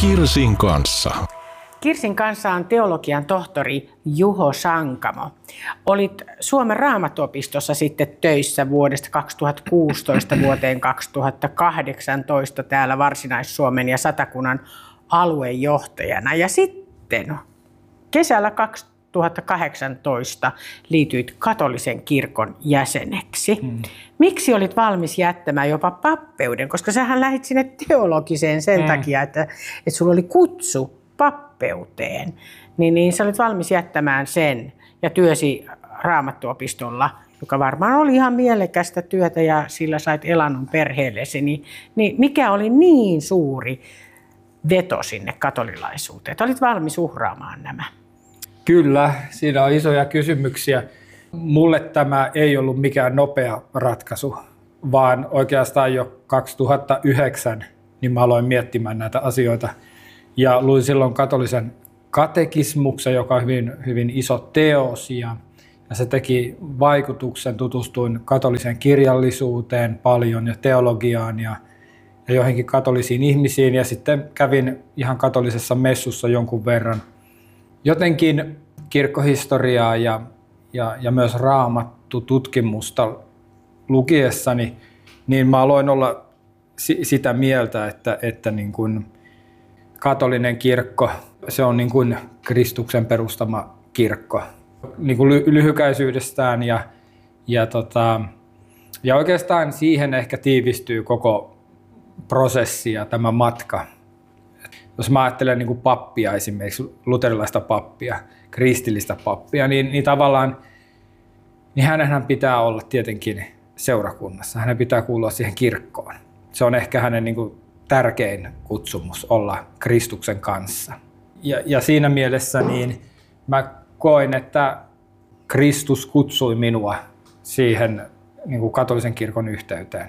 Kirsin kanssa. Kirsin kanssa on teologian tohtori Juho Sankamo. Olit Suomen Raamattuopistossa sitten töissä vuodesta 2016 vuoteen 2018 täällä Varsinais-Suomen ja Satakunnan aluejohtajana. Ja sitten kesällä 2018 liityit katolisen kirkon jäseneksi. Miksi olit valmis jättämään jopa pappeuden? Koska sähän lähdit sinne teologiseen sen takia, että sulla oli kutsu pappeuteen. Niin sä olit valmis jättämään sen ja työsi Raamattuopistolla, joka varmaan oli ihan mielekästä työtä ja sillä sait elannon perheellesi. Niin mikä oli niin suuri veto sinne katolilaisuuteen, että olit valmis uhraamaan nämä? Kyllä, siinä on isoja kysymyksiä. Mulle tämä ei ollut mikään nopea ratkaisu, vaan oikeastaan jo 2009 niin mä aloin miettimään näitä asioita. Ja luin silloin katolisen katekismuksen, joka on hyvin, hyvin iso teos, ja se teki vaikutuksen. Tutustuin katoliseen kirjallisuuteen paljon ja teologiaan ja joihinkin katolisiin ihmisiin, ja sitten kävin ihan katolisessa messussa jonkun verran. Jotenkin kirkkohistoriaa ja myös Raamattu-tutkimusta lukiessani, niin mä aloin olla sitä mieltä, että niin kuin katolinen kirkko, se on niin kuin Kristuksen perustama kirkko niin kuin lyhykäisyydestään ja oikeastaan siihen ehkä tiivistyy koko prosessi ja tämä matka. Jos mä ajattelen niin kuin pappia esimerkiksi, luterilaista pappia, kristillistä pappia, niin tavallaan niin hänenhän pitää olla tietenkin seurakunnassa, hänen pitää kuulua siihen kirkkoon. Se on ehkä hänen niin kuin tärkein kutsumus olla Kristuksen kanssa. Ja siinä mielessä niin mä koen, että Kristus kutsui minua siihen niin kuin katolisen kirkon yhteyteen.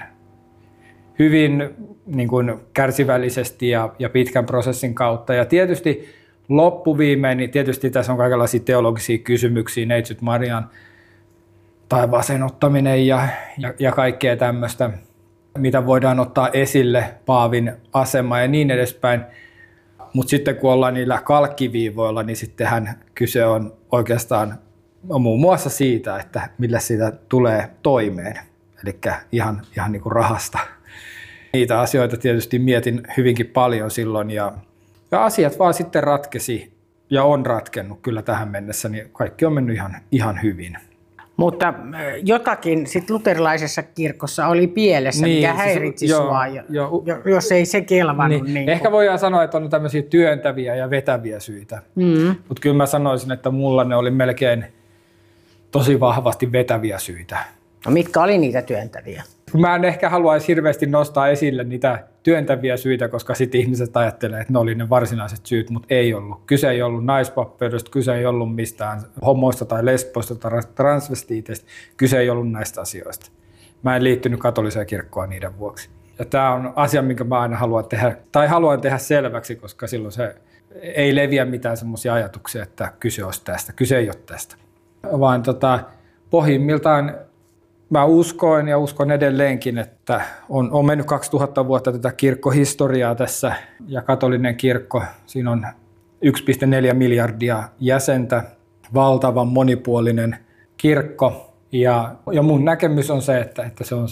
Hyvin niin kuin kärsivällisesti ja pitkän prosessin kautta. Ja tietysti loppuviimein, niin tietysti tässä on kaikenlaisia teologisia kysymyksiä, Neitsyt Marian taivaaseen ottaminen ja kaikkea tämmöistä, mitä voidaan ottaa esille, paavin asema ja niin edespäin. Mutta sitten kun ollaan niillä kalkkiviivoilla, niin sittenhän kyse on oikeastaan muun muassa siitä, että millä siitä tulee toimeen. Eli ihan niin kuin rahasta. Niitä asioita tietysti mietin hyvinkin paljon silloin ja asiat vaan sitten ratkesi ja on ratkennut kyllä tähän mennessä, niin kaikki on mennyt ihan hyvin. Mutta jotakin sit luterilaisessa kirkossa oli pielessä, mikä häiritsi sua, jos ei se kelvannut. Niin ehkä voidaan sanoa, että on tämmöisiä työntäviä ja vetäviä syitä. Mutta kyllä mä sanoisin, että mulla ne oli melkein tosi vahvasti vetäviä syitä. No mitkä oli niitä työntäviä? Mä en ehkä haluaisi hirveästi nostaa esille niitä työntäviä syitä, koska sitten ihmiset ajattelee, että ne oli ne varsinaiset syyt, mutta ei ollut. Kyse ei ollut naispappeudesta, kyse ei ollut mistään homoista tai lesboista tai transvestiiteistä, kyse ei ollut näistä asioista. Mä en liittynyt katoliseen kirkkoon niiden vuoksi. Ja tämä on asia, minkä mä aina haluan tehdä selväksi, koska silloin se ei leviä mitään semmoisia ajatuksia, että kyse olisi tästä. Kyse ei ole tästä. Vaan pohjimmiltaan mä uskoin ja uskon edelleenkin, että on mennyt 2000 vuotta tätä kirkkohistoriaa tässä ja katolinen kirkko, siinä on 1,4 miljardia jäsentä, valtavan monipuolinen kirkko ja mun näkemys on se, että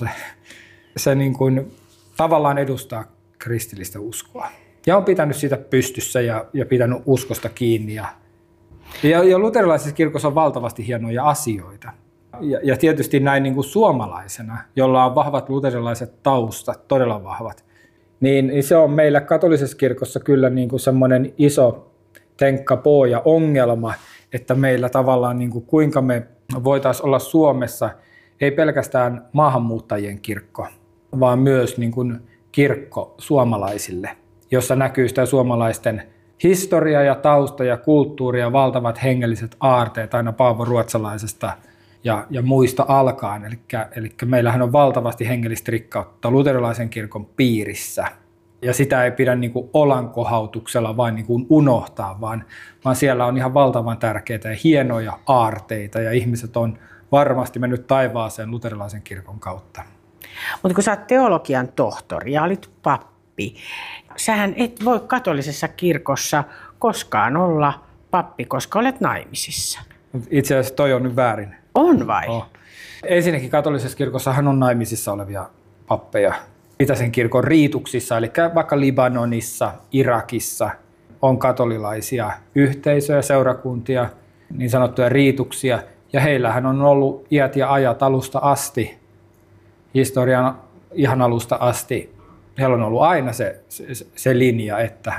se niin kuin tavallaan edustaa kristillistä uskoa ja on pitänyt sitä pystyssä ja pitänyt uskosta kiinni ja luterilaisessa kirkossa on valtavasti hienoja asioita. Ja tietysti näin niin kuin suomalaisena, jolla on vahvat luterilaiset taustat, todella vahvat, niin se on meillä katolisessa kirkossa kyllä niin kuin semmoinen iso tenkkapoo ja ongelma, että meillä tavallaan niin kuin kuinka me voitaisiin olla Suomessa, ei pelkästään maahanmuuttajien kirkko, vaan myös niin kuin kirkko suomalaisille, jossa näkyy sitä suomalaisten historia ja tausta ja kulttuuri ja valtavat hengelliset aarteet aina Paavo Ruotsalaisesta ja muista alkaen. Eli meillähän on valtavasti hengellistä rikkautta luterilaisen kirkon piirissä. Ja sitä ei pidä niin kuin olankohautuksella vain niin kuin unohtaa, vaan siellä on ihan valtavan tärkeitä ja hienoja aarteita. Ja ihmiset on varmasti mennyt taivaaseen luterilaisen kirkon kautta. Mutta kun sä oot teologian tohtori ja olit pappi, pappi. Sähän et voi katolisessa kirkossa koskaan olla pappi, koska olet naimisissa. Itse asiassa toi on nyt väärin. On vai? Oh. Ensinnäkin katolisessa kirkossahan on naimisissa olevia pappeja. Itäisen kirkon riituksissa, eli vaikka Libanonissa, Irakissa on katolilaisia yhteisöjä, seurakuntia, niin sanottuja riituksia. Ja heillähän on ollut iät ja ajat alusta asti, historian ihan alusta asti. Heillä on ollut aina se linja, että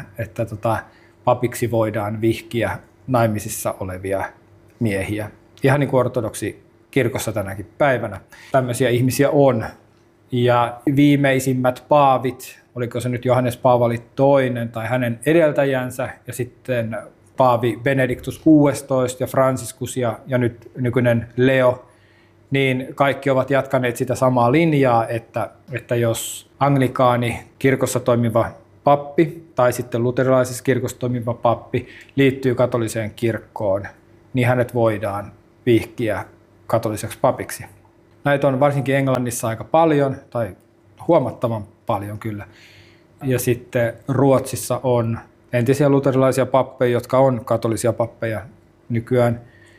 papiksi voidaan vihkiä naimisissa olevia miehiä. Ihan niin kuin ortodoksi kirkossa tänäkin päivänä. Tämmöisiä ihmisiä on. Ja viimeisimmät paavit, oliko se nyt Johannes Paavali II tai hänen edeltäjänsä, ja sitten paavi Benedictus XVI ja Franciscus ja nyt nykyinen Leo, niin kaikki ovat jatkaneet sitä samaa linjaa, että jos anglikaani kirkossa toimiva pappi tai sitten luterilaisessa kirkossa toimiva pappi liittyy katoliseen kirkkoon, niin hänet voidaan vihkiä katoliseksi papiksi. Näitä on varsinkin Englannissa aika paljon, tai huomattavan paljon kyllä. Ja sitten Ruotsissa on entisiä luterilaisia pappeja, jotka on katolisia pappeja nykyään.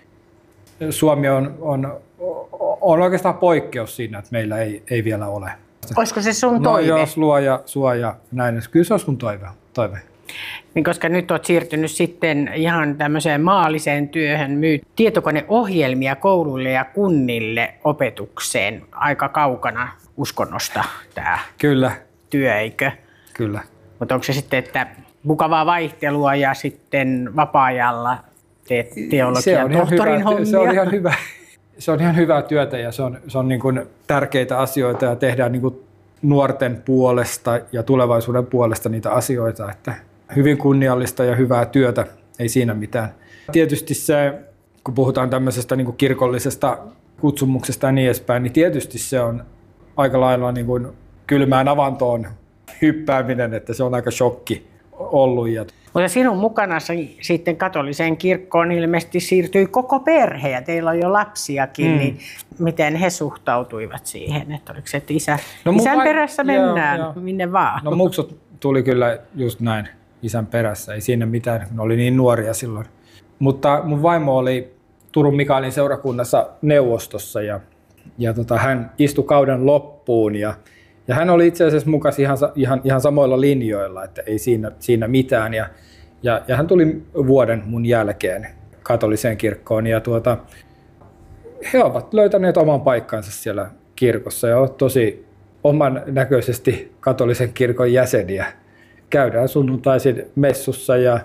Suomi on oikeastaan poikkeus siinä, että meillä ei vielä ole. Olisiko se sun toive? No jos luoja, suoja, näin. Kyllä se olisi mun toive. Niin koska nyt olet siirtynyt sitten ihan tämmöiseen maalliseen työhön, myyt tietokoneohjelmia kouluille ja kunnille opetukseen, aika kaukana uskonnosta tämä työ, eikö? Kyllä. Mutta onko se sitten, että mukavaa vaihtelua ja sitten vapaa-ajalla teet teologian tohtorin hommia? Se on ihan hyvä. Se on ihan hyvää työtä ja se on niin kuin tärkeitä asioita ja tehdään niin kuin nuorten puolesta ja tulevaisuuden puolesta niitä asioita, että hyvin kunniallista ja hyvää työtä, ei siinä mitään. Tietysti se, kun puhutaan tämmöisestä niin kuin kirkollisesta kutsumuksesta ja niin edespäin, niin tietysti se on aika lailla niin kuin kylmään avantoon hyppääminen, että se on aika shokki ollut. Mutta sinun mukana sitten katoliseen kirkkoon ilmeisesti siirtyi koko perhe ja teillä on jo lapsiakin, niin miten he suhtautuivat siihen, että oliko se, että isän perässä mennään, minne vaan? No muksut tuli kyllä just näin isän perässä, ei siinä mitään, kun oli niin nuoria silloin. Mutta mun vaimo oli Turun Mikaelin seurakunnassa neuvostossa ja hän istui kauden loppuun ja hän oli itse asiassa mukana ihan samoilla linjoilla, että ei siinä mitään. Ja hän tuli vuoden mun jälkeen katoliseen kirkkoon ja he ovat löytäneet oman paikkansa siellä kirkossa ja ovat tosi oman näköisesti katolisen kirkon jäseniä. Käydään sunnuntaisin messussa ja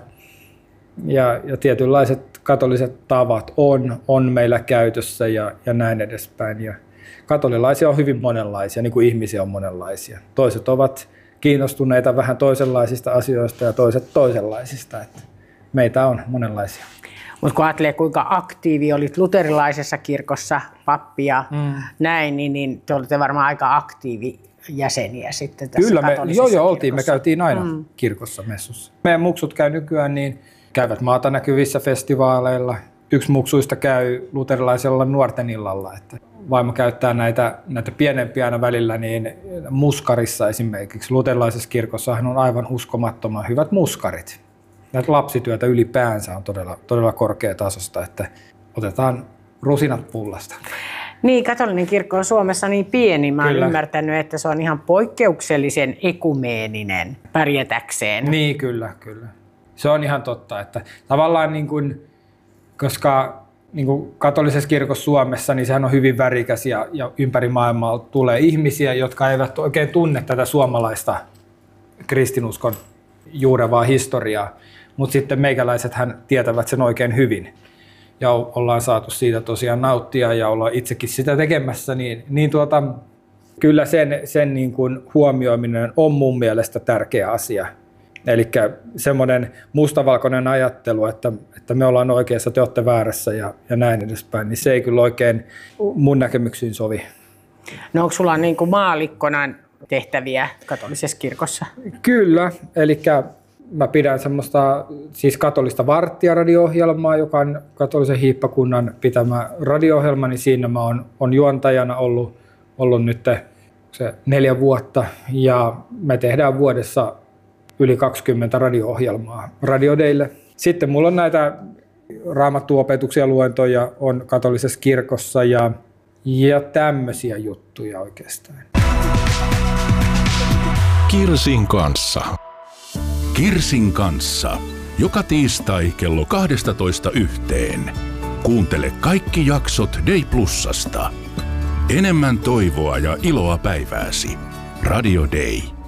tietynlaiset katoliset tavat on meillä käytössä ja näin edespäin. Ja katolilaisia on hyvin monenlaisia, niin kuin ihmisiä on monenlaisia. Toiset ovat kiinnostuneita vähän toisenlaisista asioista ja toiset toisenlaisista. Että meitä on monenlaisia. Mutta kun ajattelee, kuinka aktiivi olit luterilaisessa kirkossa, pappi ja näin, niin te olitte varmaan aika aktiivijäseniä sitten tässä katolisessa kirkossa. Oltiin. Me käytiin aina kirkossa messussa. Meidän muksut käy nykyään käyvät maata näkyvissä festivaaleilla. Yksi muksuista käy luterilaisella nuorten illalla. Että vaimo käyttää näitä pienempiä aina välillä, niin muskarissa esimerkiksi luterilaisessa kirkossahan on aivan uskomattoman hyvät muskarit. Näitä lapsityötä ylipäänsä on todella korkeatasosta, että otetaan rusinat pullasta. Niin, katolinen kirkko on Suomessa niin pieni. Mä oon ymmärtänyt, että se on ihan poikkeuksellisen ekumeeninen pärjätäkseen. Niin, kyllä. Se on ihan totta, että tavallaan koska katolisessa kirkossa Suomessa, niin sehän on hyvin värikäs ja ympäri maailmaa tulee ihmisiä, jotka eivät oikein tunne tätä suomalaista kristinuskon juurevaa historiaa, mutta sitten meikäläisethän tietävät sen oikein hyvin. Ja ollaan saatu siitä tosiaan nauttia ja ollaan itsekin sitä tekemässä, niin kyllä sen niin kuin huomioiminen on mun mielestä tärkeä asia. Eli semmoinen mustavalkoinen ajattelu, että me ollaan oikeassa, te olette väärässä ja näin edespäin, niin se ei kyllä oikein mun näkemyksiin sovi. No onko sulla niin kuin maallikkona tehtäviä katolisessa kirkossa? Kyllä, eli mä pidän semmoista siis katolista varttia-radio-ohjelmaa, joka on katolisen hiippakunnan pitämä radio-ohjelma, niin siinä mä oon juontajana ollut nyt se 4 vuotta ja me tehdään vuodessa yli 20 radio-ohjelmaa Radio Daylle. Sitten mulla on näitä raamattuopetuksia, luentoja on katolisessa kirkossa ja tämmöisiä juttuja oikeastaan. Kirsin kanssa. Kirsin kanssa. Joka tiistai kello 12:00. Kuuntele kaikki jaksot Day Plusasta. Enemmän toivoa ja iloa päivääsi. Radio Day.